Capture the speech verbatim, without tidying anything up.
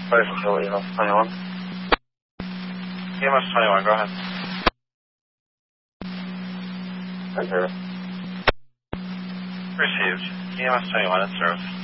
Sorry for E M S twenty-one. E M S twenty-one, go ahead. Right here. Received. E M S twenty-one in service.